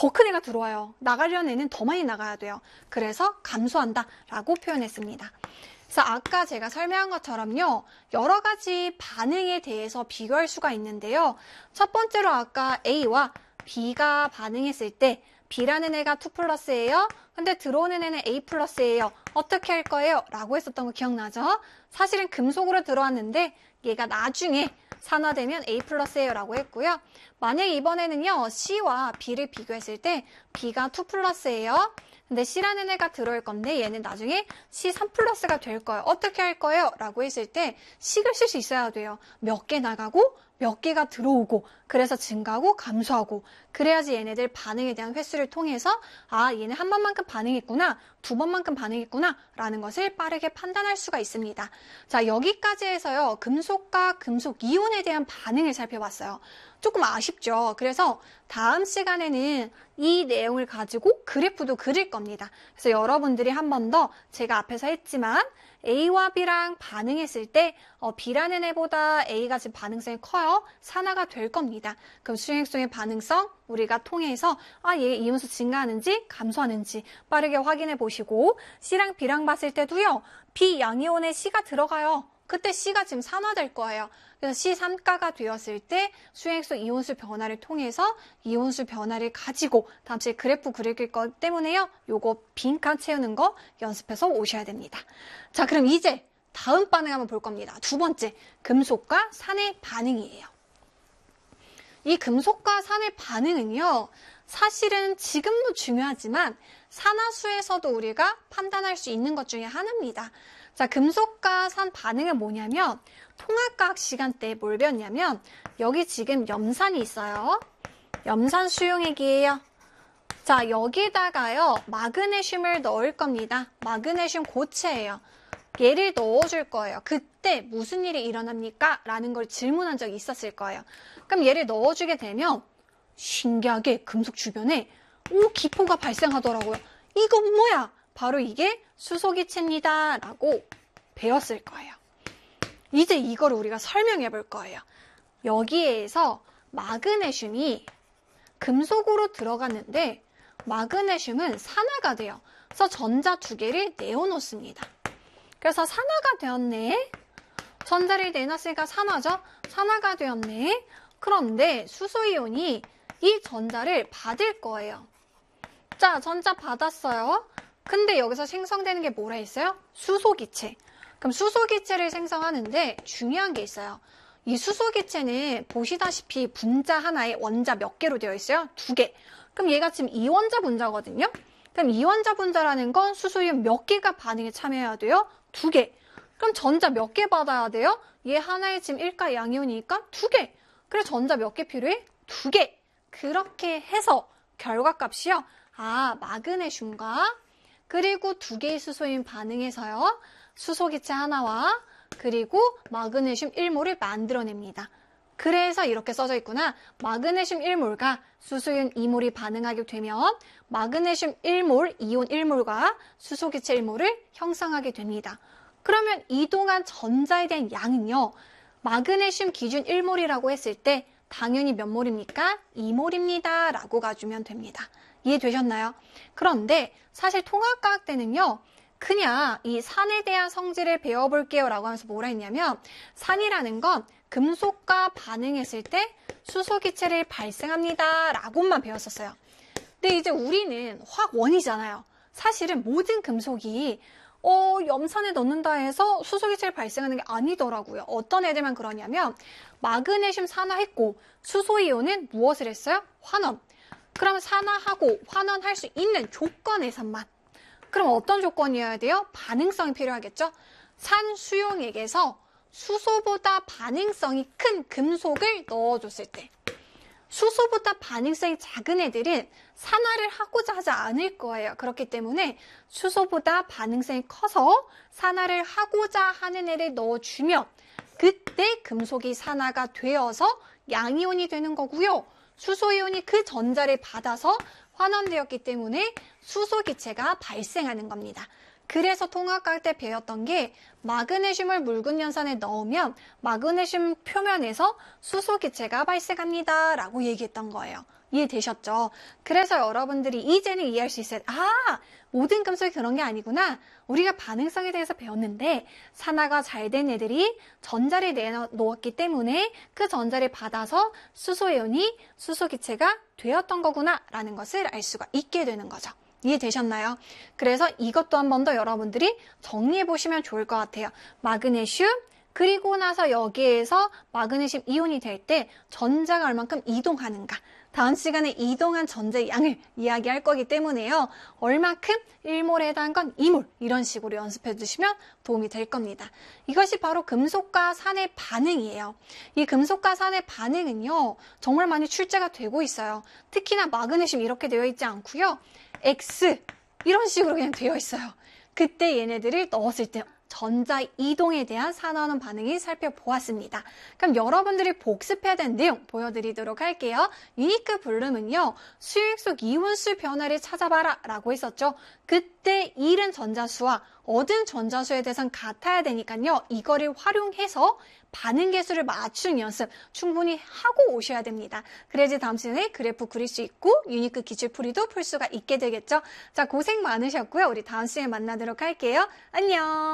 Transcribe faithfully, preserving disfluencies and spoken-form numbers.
더 큰 애가 들어와요. 나가려는 애는 더 많이 나가야 돼요. 그래서 감소한다 라고 표현했습니다. 그래서 아까 제가 설명한 것처럼요, 여러 가지 반응에 대해서 비교할 수가 있는데요. 첫 번째로 아까 A와 B가 반응했을 때 B라는 애가 투 플러스예요. 근데 들어오는 애는 A 플러스예요. 어떻게 할 거예요? 라고 했었던 거 기억나죠? 사실은 금속으로 들어왔는데 얘가 나중에 산화되면 A 플러스예요 라고 했고요. 만약 이번에는요, C와 B를 비교했을 때 B가 투 플러스예요. 근데 C라는 애가 들어올 건데 얘는 나중에 씨 삼 플러스가 될 거예요. 어떻게 할 거예요? 라고 했을 때 식을 쓸 수 있어야 돼요. 몇 개 나가고 몇 개가 들어오고, 그래서 증가하고 감소하고, 그래야지 얘네들 반응에 대한 횟수를 통해서 아, 얘네 한 번만큼 반응했구나, 두 번만큼 반응했구나 라는 것을 빠르게 판단할 수가 있습니다. 자, 여기까지 해서요, 금속과 금속 이온에 대한 반응을 살펴봤어요. 조금 아쉽죠? 그래서 다음 시간에는 이 내용을 가지고 그래프도 그릴 겁니다. 그래서 여러분들이 한 번 더 제가 앞에서 했지만 A와 B랑 반응했을 때 어, B라는 애보다 A가 지금 반응성이 커요. 산화가 될 겁니다. 그럼 수용액성의 반응성 우리가 통해서 아, 얘 이온수 증가하는지 감소하는지 빠르게 확인해 보시고, C랑 B랑 봤을 때도요, B 양이온에 C가 들어가요. 그때 C가 지금 산화될 거예요. 그래서 씨 삼 가가 되었을 때 수용액소 이온수 변화를 통해서 이온수 변화를 가지고 다음 시에 그래프 그릴 거기 때문에요. 요거 빈칸 채우는 거 연습해서 오셔야 됩니다. 자, 그럼 이제 다음 반응 한번 볼 겁니다. 두 번째, 금속과 산의 반응이에요. 이 금속과 산의 반응은요, 사실은 지금도 중요하지만 산화수에서도 우리가 판단할 수 있는 것 중에 하나입니다. 자, 금속과 산 반응은 뭐냐면 통합과학 시간대에 뭘 배웠냐면 여기 지금 염산이 있어요. 염산 수용액이에요. 자, 여기다가요 마그네슘을 넣을 겁니다. 마그네슘 고체예요. 얘를 넣어줄 거예요. 그때 무슨 일이 일어납니까? 라는 걸 질문한 적이 있었을 거예요. 그럼 얘를 넣어주게 되면 신기하게 금속 주변에 오, 기포가 발생하더라고요. 이거 뭐야? 바로 이게 수소기체입니다 라고 배웠을 거예요. 이제 이거를 우리가 설명해 볼 거예요. 여기에서 마그네슘이 금속으로 들어갔는데 마그네슘은 산화가 돼요. 그래서 전자 두 개를 내어놓습니다. 그래서 산화가 되었네. 전자를 내놨으니까 산화죠. 산화가 되었네. 그런데 수소이온이 이 전자를 받을 거예요. 자, 전자 받았어요. 근데 여기서 생성되는 게 뭐라 했어요? 수소기체. 그럼 수소기체를 생성하는데 중요한 게 있어요. 이 수소기체는 보시다시피 분자 하나에 원자 몇 개로 되어 있어요? 두 개. 그럼 얘가 지금 이원자 분자거든요. 그럼 이원자 분자라는 건 수소이온 몇 개가 반응에 참여해야 돼요? 두 개. 그럼 전자 몇 개 받아야 돼요? 얘 하나에 지금 일가 양이온이니까 두 개. 그래 전자 몇 개 필요해? 두 개. 그렇게 해서 결과값이요. 아, 마그네슘과 그리고 두 개의 수소이온 반응해서요. 수소기체 하나와 그리고 마그네슘 일 몰을 만들어냅니다. 그래서 이렇게 써져 있구나. 마그네슘 일 몰과 수소이온 이 몰이 반응하게 되면 마그네슘 일 몰, 이온 일 몰과 수소기체 일 몰을 형성하게 됩니다. 그러면 이동한 전자에 대한 양은요. 마그네슘 기준 일 몰이라고 했을 때 당연히 몇 몰입니까? 이 몰입니다. 라고 가주면 됩니다. 이해되셨나요? 그런데 사실 통합과학 때는요. 그냥 이 산에 대한 성질을 배워볼게요 라고 하면서 뭐라 했냐면 산이라는 건 금속과 반응했을 때 수소기체를 발생합니다 라고만 배웠었어요. 근데 이제 우리는 화학원이잖아요. 사실은 모든 금속이 어, 염산에 넣는다 해서 수소기체를 발생하는 게 아니더라고요. 어떤 애들만 그러냐면 마그네슘 산화했고 수소이온은 무엇을 했어요? 환원. 그럼 산화하고 환원할 수 있는 조건에서만. 그럼 어떤 조건이어야 돼요? 반응성이 필요하겠죠? 산 수용액에서 수소보다 반응성이 큰 금속을 넣어줬을 때. 수소보다 반응성이 작은 애들은 산화를 하고자 하지 않을 거예요. 그렇기 때문에 수소보다 반응성이 커서 산화를 하고자 하는 애를 넣어주면 그때 금속이 산화가 되어서 양이온이 되는 거고요. 수소이온이 그 전자를 받아서 환원되었기 때문에 수소기체가 발생하는 겁니다. 그래서 통합과학 때 배웠던 게 마그네슘을 묽은 연산에 넣으면 마그네슘 표면에서 수소기체가 발생합니다 라고 얘기했던 거예요. 이해되셨죠? 그래서 여러분들이 이제는 이해할 수 있어요. 아, 모든 금속이 그런 게 아니구나. 우리가 반응성에 대해서 배웠는데 산화가 잘 된 애들이 전자를 내놓았기 때문에 그 전자를 받아서 수소이온이 수소기체가 되었던 거구나 라는 것을 알 수가 있게 되는 거죠. 이해되셨나요? 그래서 이것도 한 번 더 여러분들이 정리해 보시면 좋을 것 같아요. 마그네슘, 그리고 나서 여기에서 마그네슘 이온이 될 때 전자가 얼만큼 이동하는가. 다음 시간에 이동한 전자의 양을 이야기할 거기 때문에요. 얼만큼 일 몰에 해당한 건 이 몰 이런 식으로 연습해 주시면 도움이 될 겁니다. 이것이 바로 금속과 산의 반응이에요. 이 금속과 산의 반응은요. 정말 많이 출제가 되고 있어요. 특히나 마그네슘 이렇게 되어 있지 않고요. X 이런 식으로 그냥 되어 있어요. 그때 얘네들을 넣었을 때 전자 이동에 대한 산화하는 반응이 살펴보았습니다. 그럼 여러분들이 복습해야 되는 내용 보여드리도록 할게요. 유니크 블룸은요. 수액 속 이온수 변화를 찾아봐라 라고 했었죠. 그때 잃은 전자수와 얻은 전자수에 대해서는 같아야 되니까요. 이거를 활용해서 반응 개수를 맞추는 연습 충분히 하고 오셔야 됩니다. 그래야지 다음 시간에 그래프 그릴 수 있고 유니크 기출풀이도 풀 수가 있게 되겠죠. 자, 고생 많으셨고요. 우리 다음 시간에 만나도록 할게요. 안녕.